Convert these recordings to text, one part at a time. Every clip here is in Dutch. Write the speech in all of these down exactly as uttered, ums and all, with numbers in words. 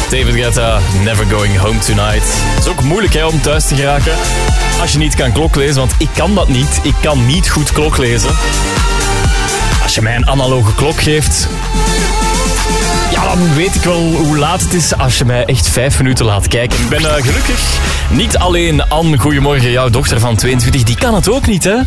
David Guetta, Never Going Home Tonight. Het is ook moeilijk hè, om thuis te geraken als je niet kan kloklezen, want ik kan dat niet. Ik kan niet goed kloklezen. Als je mij een analoge klok geeft, ja, dan weet ik wel hoe laat het is als je mij echt vijf minuten laat kijken. Ik ben uh, gelukkig niet alleen. Anne, goedemorgen, jouw dochter van tweeëntwintig, die kan het ook niet, hè?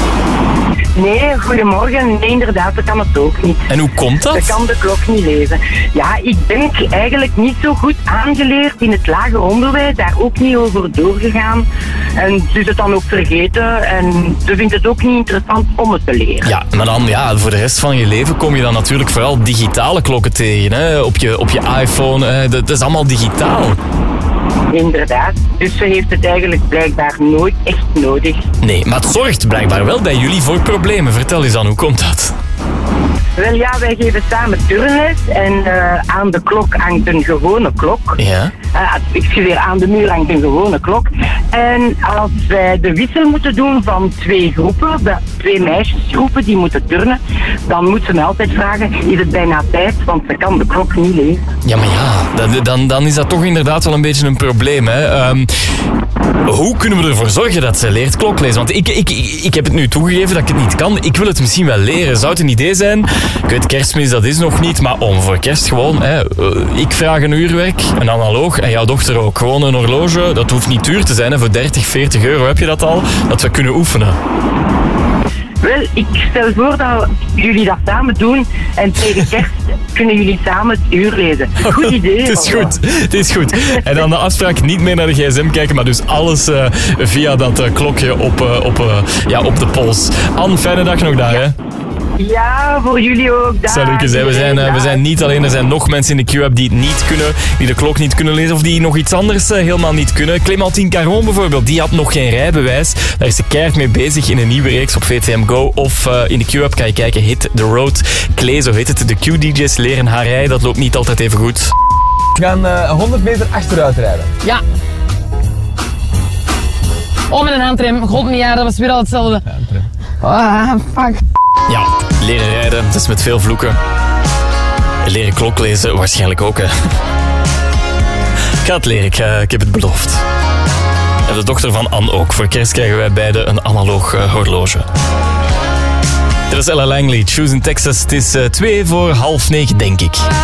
Nee, goedemorgen. Nee, inderdaad, dat kan het ook niet. En hoe komt dat? Ze kan de klok niet lezen. Ja, ik ben eigenlijk niet zo goed aangeleerd in het lager onderwijs, daar ook niet over doorgegaan. En dus het dan ook vergeten en ze vindt het ook niet interessant om het te leren. Ja, maar dan ja, voor de rest van je leven kom je dan natuurlijk vooral digitale klokken tegen, hè? Op je, op je iPhone, hè? Dat, dat is allemaal digitaal. Inderdaad. Dus ze heeft het eigenlijk blijkbaar nooit echt nodig. Nee, maar het zorgt blijkbaar wel bij jullie voor problemen. Vertel eens dan, hoe komt dat? Wel ja, wij geven samen turnles en uh, aan de klok hangt een gewone klok. Ja. Uh, excuseer, aan de muur hangt een gewone klok. En als wij de wissel moeten doen van twee groepen, de twee meisjesgroepen die moeten turnen, dan moet ze mij altijd vragen, is het bijna tijd, want ze kan de klok niet lezen. Ja, maar ja, dan, dan is dat toch inderdaad wel een beetje een probleem, hè. Um, hoe kunnen we ervoor zorgen dat ze leert kloklezen? Want ik, ik, ik heb het nu toegegeven dat ik het niet kan. Ik wil het misschien wel leren. Zou het een idee zijn? Ik weet, kerstmis, dat is nog niet, maar om voor kerst gewoon, hè, ik vraag een uurwerk, een analoog, en jouw dochter ook. Gewoon een horloge, dat hoeft niet duur te zijn, hè, voor dertig, veertig euro heb je dat al, dat we kunnen oefenen. Wel, ik stel voor dat jullie dat samen doen en tegen kerst kunnen jullie samen het uur lezen. Goed idee. Het is goed, het is goed. En dan de afspraak, niet meer naar de gsm kijken, maar dus alles uh, via dat uh, klokje op, uh, op, uh, ja, op de pols. Anne, fijne dag nog daar, hè? Ja, voor jullie ook. Salutjes, we zijn, uh, we zijn niet alleen, er zijn nog mensen in de Q-app die het niet kunnen, die de klok niet kunnen lezen of die nog iets anders uh, helemaal niet kunnen. Clémentine Caron bijvoorbeeld, die had nog geen rijbewijs. Daar is ze keihard mee bezig in een nieuwe reeks op V T M Go. Of uh, in de Q-app kan je kijken, Hit the Road. Klee, zo heet het. De Q-D J's leren haar rijden, dat loopt niet altijd even goed. We gaan uh, honderd meter achteruit rijden. Ja. Oh, met een handrem. God, niet, ja, dat was weer al hetzelfde. Ah, fuck. Ja, leren rijden, dat is met veel vloeken. Leren klok lezen waarschijnlijk ook, hè. Ik ga het leren, ik, uh, ik heb het beloofd. En de dochter van Anne ook. Voor kerst krijgen wij beide een analoog uh, horloge. Dit is Ella Langley, Choose in Texas. Het is uh, twee voor half negen, denk ik.